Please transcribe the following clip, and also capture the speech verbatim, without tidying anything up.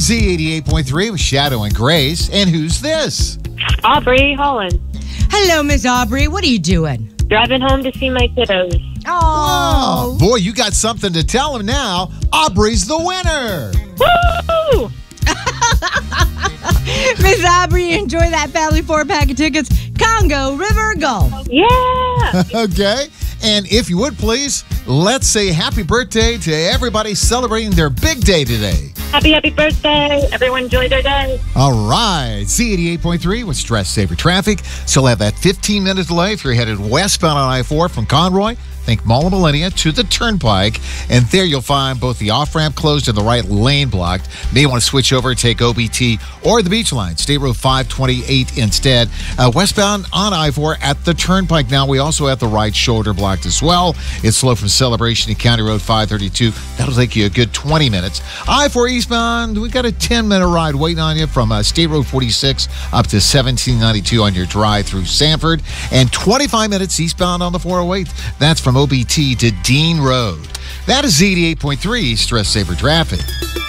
Z eighty-eight point three with Shadow and Grace. And who's this? Aubrey Holland. Hello, Miss Aubrey. What are you doing? Driving home to see my kiddos. Oh. Boy, you got something to tell him now. Aubrey's the winner. Woo! Miss Aubrey, enjoy that family four-pack of tickets. Congo River Golf. Yeah! Okay. And if you would, please, let's say happy birthday to everybody celebrating their big day today. Happy, happy birthday. Everyone enjoy their day. All right. Z eighty-eight point three with Stress Saver Traffic. Still have that fifteen-minute delay if you're headed westbound on I four from Conroy. Think Mall of Millennia to the Turnpike. And there you'll find both the off-ramp closed and the right lane blocked. May want to switch over and take O B T or the Beach Line. State Road five twenty-eight instead. Uh, westbound on I four at the Turnpike. Now we also have the right shoulder blocked as well. It's slow from Celebration to County Road five thirty-two. That'll take you a good twenty minutes. I four eastbound, we got a ten-minute ride waiting on you from uh, State Road forty-six up to seventeen ninety-two on your drive through Sanford. And twenty-five minutes eastbound on the four oh eight. That's from O B T to Dean Road. That is Z eighty-eight point three Stress Saver Traffic.